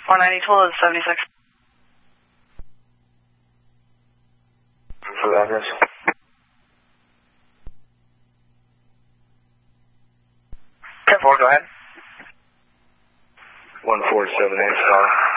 490 total is 76. For the address. 10-4, go ahead. 1478 Star.